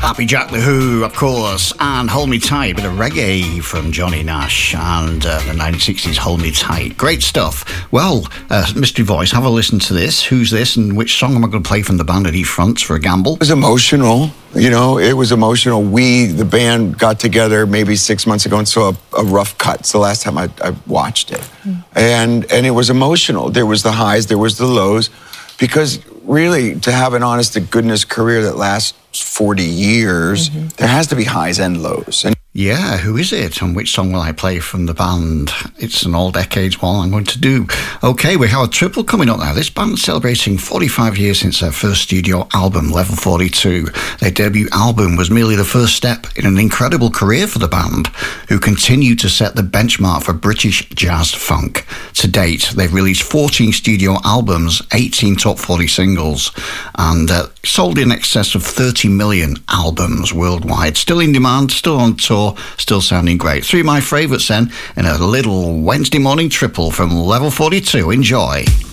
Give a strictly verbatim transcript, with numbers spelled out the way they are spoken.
Happy Jack the Who, of course, and Hold Me Tight, a bit of reggae from Johnny Nash and uh, the nineteen sixties Hold Me Tight. Great stuff. Well, uh, Mystery Voice, have a listen to this. Who's this and which song am I going to play from the band at E Fronts for a gamble? It was emotional. You know, it was emotional. We, the band, got together maybe six months ago and saw a, a rough cut. It's the last time I, I watched it. Mm. And, and it was emotional. There was the highs, there was the lows. Because really, to have an honest-to-goodness career that lasts forty years, mm-hmm. there has to be highs and lows. And yeah, who is it? And which song will I play from the band? It's an all decades one I'm going to do. Okay, we have a triple coming up now. This band's celebrating forty-five years since their first studio album, Level forty-two. Their debut album was merely the first step in an incredible career for the band, who continue to set the benchmark for British jazz funk. To date, they've released fourteen studio albums, eighteen top forty singles, and uh, sold in excess of thirty million albums worldwide. Still in demand, still on tour, still sounding great. Three of my favourites then, in a little Wednesday morning triple from Level forty-two. Enjoy.